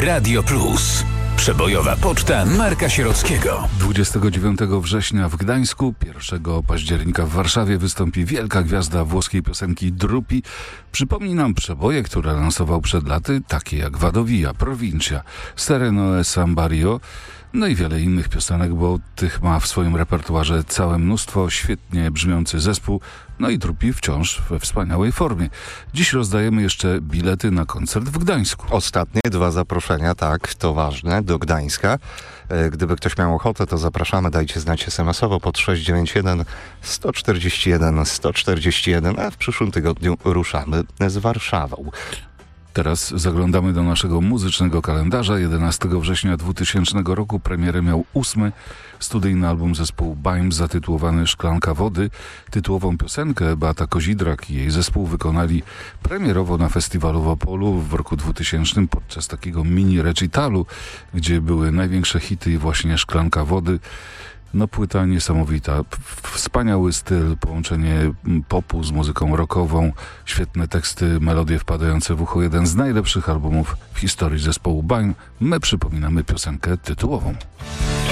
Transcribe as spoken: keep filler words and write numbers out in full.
Radio Plus. Przebojowa poczta Marka Sierockiego. dwudziestego dziewiątego września w Gdańsku, pierwszego października w Warszawie wystąpi wielka gwiazda włoskiej piosenki Drupi. Przypomni nam przeboje, które lansował przed laty, takie jak Vado Via, Provincia, Sereno e San Barrio, no i wiele innych piosenek, bo tych ma w swoim repertuarze całe mnóstwo, świetnie brzmiący zespół, no i Drupi wciąż we wspaniałej formie. Dziś rozdajemy jeszcze bilety na koncert w Gdańsku. Ostatnie dwa zaproszenia, tak, to ważne, do Gdańska. Gdyby ktoś miał ochotę, to zapraszamy, dajcie znać es em esowo pod sześć dziewięć jeden sto czterdzieści jeden sto czterdzieści jeden, a w przyszłym tygodniu ruszamy z Warszawą. Teraz zaglądamy do naszego muzycznego kalendarza. jedenastego września dwutysięcznego roku premierę miał ósmy studyjny album zespołu Baim zatytułowany Szklanka Wody. Tytułową piosenkę Beata Kozidrak i jej zespół wykonali premierowo na festiwalu w Opolu w roku dwutysięcznym podczas takiego mini recitalu, gdzie były największe hity i właśnie Szklanka Wody. No płyta niesamowita, wspaniały styl, połączenie popu z muzyką rockową, świetne teksty, melodie wpadające w ucho, jeden z najlepszych albumów w historii zespołu Baim. My przypominamy piosenkę tytułową.